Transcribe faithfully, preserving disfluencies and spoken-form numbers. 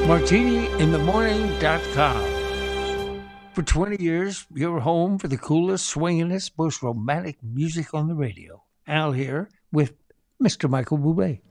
martini in the morning dot com. For twenty years, you're home for the coolest, swingingest, most romantic music on the radio. Al here with Mister Michael Bublé.